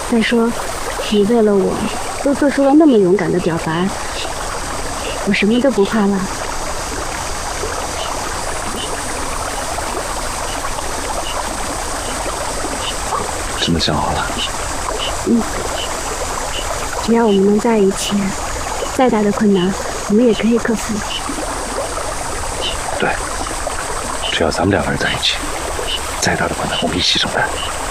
再说，你为了我，都做出了那么勇敢的表白，我什么都不怕了。 真的想好了？ 只要我们能在一起，再大的困难，我们也可以克服。 对，只要咱们两个人在一起，再大的困难我们一起承担。